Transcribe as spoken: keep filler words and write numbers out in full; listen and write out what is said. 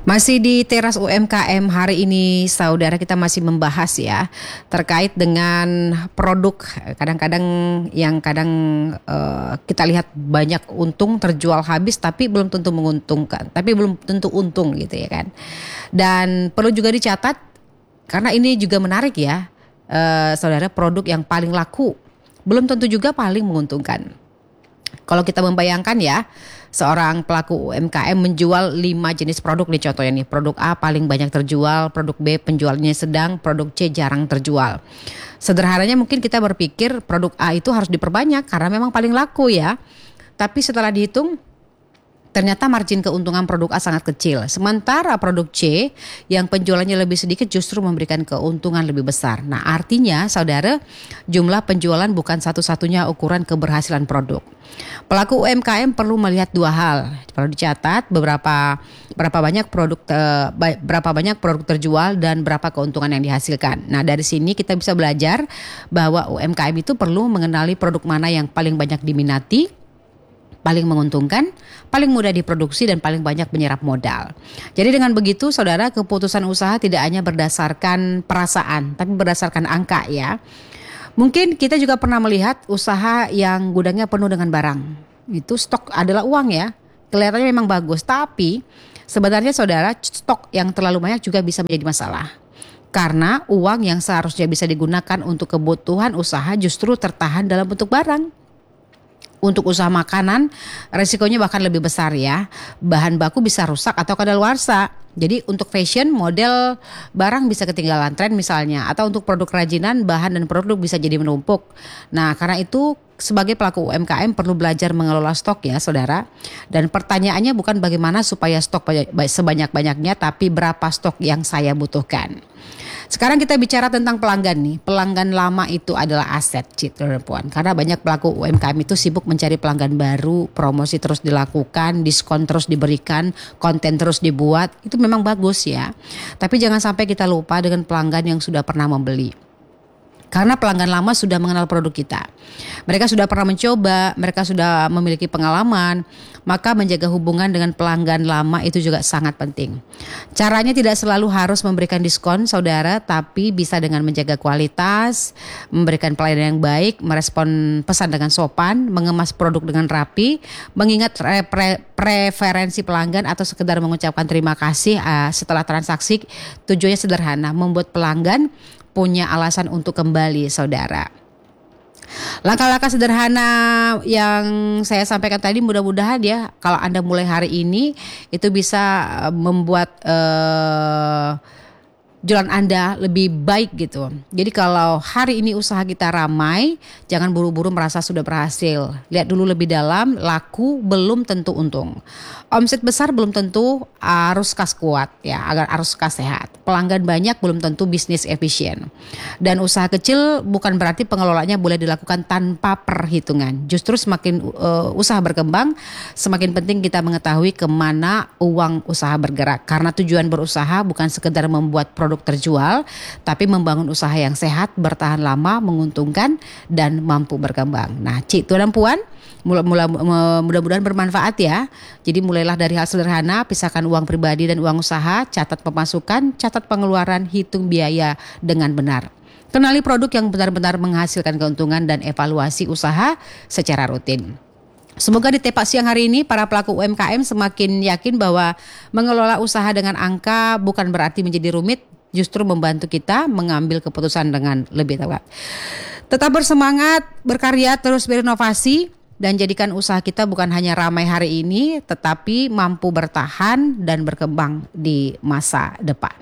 Masih di Teras U M K M hari ini, saudara, kita masih membahas ya terkait dengan produk kadang-kadang yang kadang uh, kita lihat banyak untung terjual habis tapi belum tentu menguntungkan, tapi belum tentu untung gitu ya kan. Dan perlu juga dicatat karena ini juga menarik ya, uh, saudara, produk yang paling laku belum tentu juga paling menguntungkan. Kalau kita membayangkan ya, seorang pelaku U M K M menjual lima jenis produk nih contohnya nih. Produk A paling banyak terjual, produk B penjualnya sedang, produk C jarang terjual. Sederhananya mungkin kita berpikir produk A itu harus diperbanyak karena memang paling laku ya. Tapi setelah dihitung, ternyata margin keuntungan produk A sangat kecil. Sementara produk C yang penjualannya lebih sedikit justru memberikan keuntungan lebih besar. Nah, artinya saudara, jumlah penjualan bukan satu-satunya ukuran keberhasilan produk. Pelaku U M K M perlu melihat dua hal. Perlu dicatat beberapa berapa banyak produk te, berapa banyak produk terjual dan berapa keuntungan yang dihasilkan. Nah, dari sini kita bisa belajar bahwa U M K M itu perlu mengenali produk mana yang paling banyak diminati, paling menguntungkan, paling mudah diproduksi, dan paling banyak menyerap modal. Jadi dengan begitu saudara, keputusan usaha tidak hanya berdasarkan perasaan, tapi berdasarkan angka ya. Mungkin kita juga pernah melihat usaha yang gudangnya penuh dengan barang. Itu stok adalah uang ya, kelihatannya memang bagus. Tapi sebenarnya saudara, stok yang terlalu banyak juga bisa menjadi masalah. Karena uang yang seharusnya bisa digunakan untuk kebutuhan usaha justru tertahan dalam bentuk barang. Untuk usaha makanan, resikonya bahkan lebih besar ya. Bahan baku bisa rusak atau kadaluarsa. Jadi untuk fashion, model barang bisa ketinggalan tren misalnya. Atau untuk produk kerajinan, bahan dan produk bisa jadi menumpuk. Nah, karena itu sebagai pelaku U M K M perlu belajar mengelola stok ya saudara. Dan pertanyaannya bukan bagaimana supaya stok sebanyak-banyaknya, tapi berapa stok yang saya butuhkan. Sekarang kita bicara tentang pelanggan nih. Pelanggan lama itu adalah aset, Citra dan Puan. Karena banyak pelaku U M K M itu sibuk mencari pelanggan baru, promosi terus dilakukan, diskon terus diberikan, konten terus dibuat. Itu memang bagus ya. Tapi jangan sampai kita lupa dengan pelanggan yang sudah pernah membeli. Karena pelanggan lama sudah mengenal produk kita. Mereka sudah pernah mencoba, mereka sudah memiliki pengalaman, maka menjaga hubungan dengan pelanggan lama itu juga sangat penting. Caranya tidak selalu harus memberikan diskon saudara, tapi bisa dengan menjaga kualitas, memberikan pelayanan yang baik, merespon pesan dengan sopan, mengemas produk dengan rapi, mengingat pre- pre- preferensi pelanggan atau sekedar mengucapkan terima kasih uh, setelah transaksi. Tujuannya sederhana, membuat pelanggan punya alasan untuk kembali saudara. Langkah-langkah sederhana yang saya sampaikan tadi mudah-mudahan ya kalau Anda mulai hari ini itu bisa membuat uh, jualan Anda lebih baik gitu. Jadi kalau hari ini usaha kita ramai, jangan buru-buru merasa sudah berhasil. Lihat dulu lebih dalam, laku belum tentu untung. Omset besar belum tentu arus kas kuat ya, agar arus kas sehat. Pelanggan banyak belum tentu bisnis efisien. Dan usaha kecil bukan berarti pengelolanya boleh dilakukan tanpa perhitungan. Justru semakin uh, usaha berkembang, semakin penting kita mengetahui kemana uang usaha bergerak. Karena tujuan berusaha bukan sekedar membuat produk terjual, tapi membangun usaha yang sehat, bertahan lama, menguntungkan, dan mampu berkembang. Nah, Cik, Tuan dan Puan, mula-mula mudah-mudahan bermanfaat ya. Jadi mulailah dari hal sederhana, pisahkan uang pribadi dan uang usaha, catat pemasukan, catat pengeluaran, hitung biaya dengan benar. Kenali produk yang benar-benar menghasilkan keuntungan dan evaluasi usaha secara rutin. Semoga di Tepak Siang hari ini para pelaku U M K M semakin yakin bahwa mengelola usaha dengan angka bukan berarti menjadi rumit, justru membantu kita mengambil keputusan dengan lebih tepat. Tetap bersemangat, berkarya, terus berinovasi, dan jadikan usaha kita bukan hanya ramai hari ini, tetapi mampu bertahan dan berkembang di masa depan.